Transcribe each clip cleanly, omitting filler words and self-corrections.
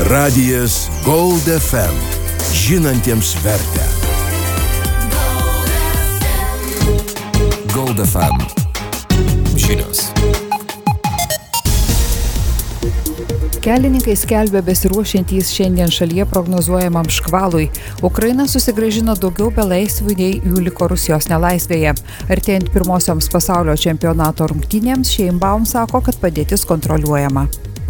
Radijas Gold FM. Žinantiems vertę. Gold FM. Žinios. Kelininkai skelbia besiruošiantys šiandien šalyje prognozuojamam škvalui. Ukraina susigrąžino daugiau belaisvių nei jų liko Rusijos nelaisvėje. Artėjant pirmosioms pasaulio čempionato rungtynėms, Sheinbaum sako, kad padėtis kontroliuojama.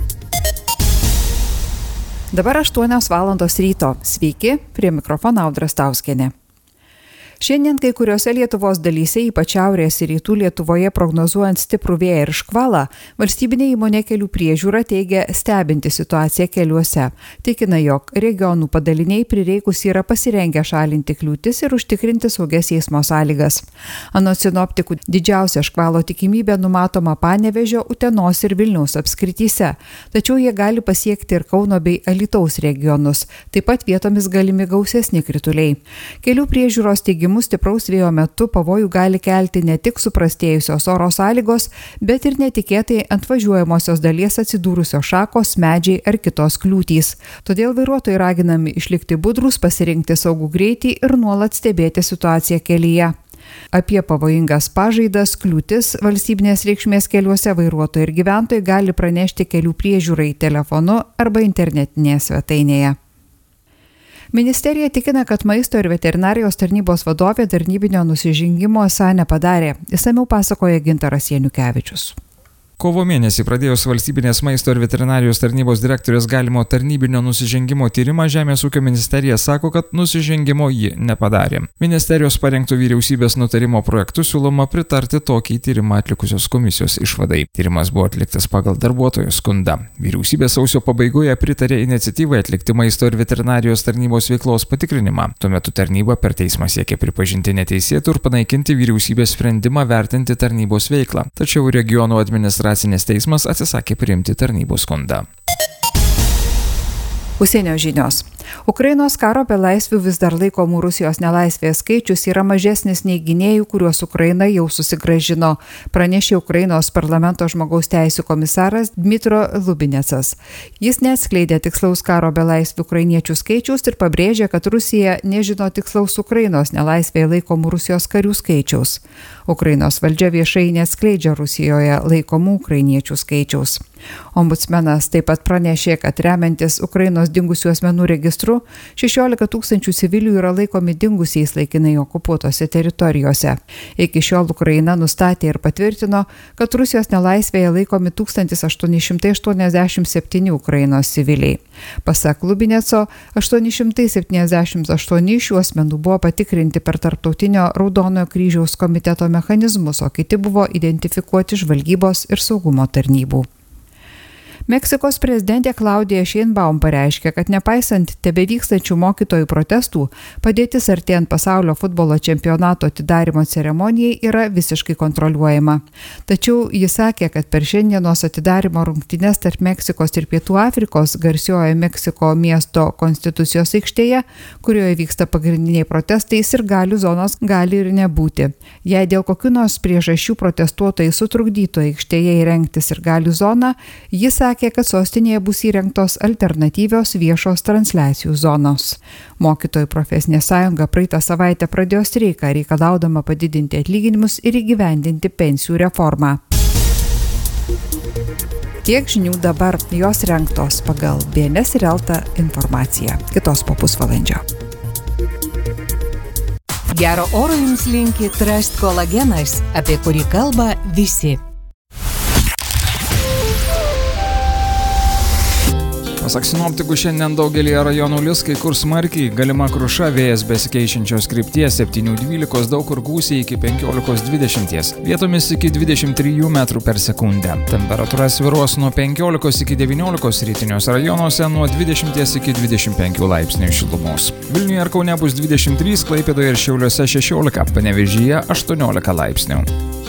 Dabar 8 valandos ryto. Sveiki, prie mikrofono Audra Stauskienė. Šiandien kai kuriuose Lietuvos dalyse, ypač šiaurės ir rytų Lietuvoje prognozuojant stiprų vėją ir škvalą, valstybinė įmonė Kelių priežiūra teigia stebinti situaciją keliuose. Tikina, jog regionų padaliniai prireikus yra pasirengę šalinti kliūtis ir užtikrinti saugias eismo sąlygas. Anot sinoptikų, didžiausia škvalo tikimybė numatoma Panevėžio, Utenos ir Vilniaus apskrityse, tačiau jie gali pasiekti ir Kauno bei Alytaus regionus. Taip pat vietomis galimi gausesni krituliai. Kelių priežiūros stipraus vėjo metu pavojų gali kelti ne tik suprastėjusios oro sąlygos, bet ir netikėtai ant važiuojamosios dalies atsidūrusios šakos, medžiai ar kitos kliūtys. Todėl vairuotojai raginami išlikti budrūs, pasirinkti saugų greitį ir nuolat stebėti situaciją kelyje. Apie pavojingas pažaidas, kliūtis valstybinės reikšmės keliuose vairuotojai ir gyventojai gali pranešti Kelių priežiūrai telefonu arba internetinėje svetainėje. Ministerija tikina, kad maisto ir veterinarijos tarnybos vadovė tarnybinio nusižengimo esą nepadarė. Išsamiau pasakoja Gintaras Janukevičius. Kovo mėnesį pradėjus valstybinės maisto ir veterinarijos tarnybos direktorės galimo tarnybinio nusižengimo tyrimą, Žemės ūkio ministerija sako, kad nusižengimo ji nepadarė. Ministerijos parengtų vyriausybės nutarimo projektu siūloma pritarti tokiai tyrimą atlikusios komisijos išvadai. Tyrimas buvo atliktas pagal darbuotojo skundą. Vyriausybė sausio pabaigoje pritarė iniciatyvai atlikti maisto ir veterinarijos tarnybos veiklos patikrinimą. Tuo metu tarnyba per teismą siekė pripažinti neteisėtų ir panaikinti vyriausybės sprendimą vertinti tarnybos veiklą. Tačiau regionų administracinis teismas atsisakė priimti tarnybos skundą. Užsienio žinios. Ukrainos karo belaisvių vis dar laikomų Rusijos nelaisvėje skaičius yra mažesnis nei gynėjų, kuriuos Ukraina jau susigrąžino, pranešė Ukrainos parlamento žmogaus teisių komisaras Dmitro Lubinecas. Jis neatskleidė tikslaus karo belaisvių ukrainiečių skaičiaus ir pabrėžė, kad Rusija nežino tikslaus Ukrainos nelaisvėje laikomų Rusijos karių skaičiaus. Ukrainos valdžia viešai neatskleidžia Rusijoje laikomų ukrainiečių skaičiaus. Ombudsmenas taip pat pranešė, kad remiantis Ukrainos dingusių asmenų registru, 16 000 civilių yra laikomi dingusiais laikinai okupuotose teritorijose. Iki šiol Ukraina nustatė ir patvirtino, kad Rusijos nelaisvėje laikomi 1887 Ukrainos civiliai. Pasak Lubineco, 878 šių asmenų buvo patikrinti per Tarptautinio Raudonojo kryžiaus komiteto mechanizmus, o kiti buvo identifikuoti žvalgybos ir saugumo tarnybų. Meksikos prezidentė Klaudija Sheinbaum pareiškė, kad nepaisant tebevykstančių mokytojų protestų, padėtis artėjant pasaulio futbolo čempionato atidarymo ceremonijai yra visiškai kontroliuojama. Tačiau jis sakė, kad per šiandienos atidarymo rungtynes tarp Meksikos ir Pietų Afrikos garsiojoje Meksiko miesto Konstitucijos aikštėje, kurioje vyksta pagrindiniai protestai, sirgalių zonos gali ir nebūti. Jei dėl kokių nors priežasčių protestuotojai sutrukdytų aikštėje įrengti sirgalių zoną, jis sakė, kad sostinėje bus įrengtos alternatyvios viešos transliacijų zonos. Mokytojų profesinė sąjunga praeitą savaitę pradėjo streiką, reikalaudama padidinti atlyginimus ir įgyvendinti pensijų reformą. Tiek žinių dabar, jos rengtos pagal BNS ir Elta informaciją. Kitos po pusvalandžio. Gero oro jums linki Trust kolagenas, apie kurį kalba visi. Pasak sinoptikų, šiandien daugelį rajonų lis, kai kur smarkiai, galima kruša, vėjas besikeičiančios krypties 7–12, daug kur gūsiai iki 15–20, vietomis iki 23 metrų per sekundę. Temperatūra svyruos nuo 15 iki 19, rytiniuose rajonuose nuo 20 iki 25 laipsnių šilumos. Vilniuje ir Kaune bus 23, Klaipėdoje ir Šiauliuose 16, Panevėžyje 18 laipsnių.